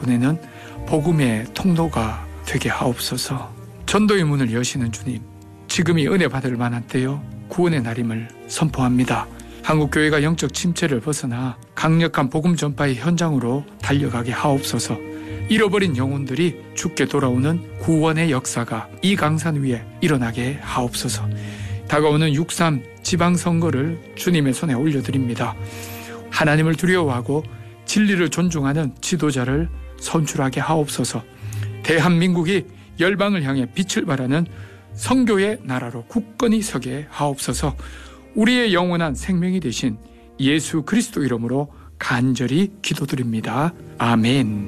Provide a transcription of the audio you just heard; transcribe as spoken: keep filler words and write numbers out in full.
보내는 복음의 통로가 되게 하옵소서. 전도의 문을 여시는 주님, 지금이 은혜 받을 만한 때요, 구원의 날임을 선포합니다. 한국교회가 영적 침체를 벗어나 강력한 복음 전파의 현장으로 달려가게 하옵소서. 잃어버린 영혼들이 주께 돌아오는 구원의 역사가 이 강산 위에 일어나게 하옵소서. 다가오는 육삼 지방선거를 주님의 손에 올려드립니다. 하나님을 두려워하고 진리를 존중하는 지도자를 선출하게 하옵소서. 대한민국이 열방을 향해 빛을 발하는 선교의 나라로 굳건히 서게 하옵소서. 우리의 영원한 생명이 되신 예수 그리스도 이름으로 간절히 기도드립니다. 아멘.